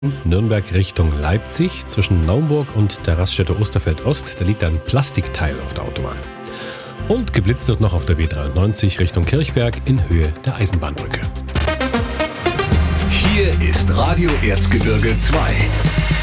Nürnberg Richtung Leipzig zwischen Naumburg und der Raststätte Osterfeld Ost. Da liegt ein Plastikteil auf der Autobahn. Und geblitzt wird noch auf der B93 Richtung Kirchberg in Höhe der Eisenbahnbrücke. Hier ist Radio Erzgebirge 2.